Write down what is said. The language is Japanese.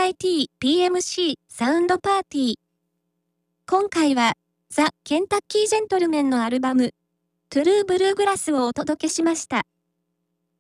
PMC サウンドパーティー。今回は、ザ・ケンタッキー・ジェントルメンのアルバム、トゥルー・ブルーグラスをお届けしました。